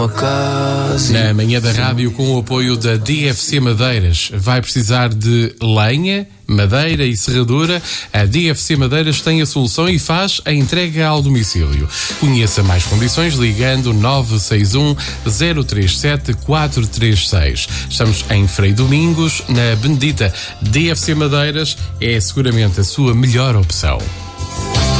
Na manhã da rádio, com o apoio da DFC Madeiras, vai precisar de lenha, madeira e serradura. A DFC Madeiras tem a solução e faz a entrega ao domicílio. Conheça mais condições ligando 961 037 436. Estamos em Frei Domingos, na Benedita. DFC Madeiras é seguramente a sua melhor opção.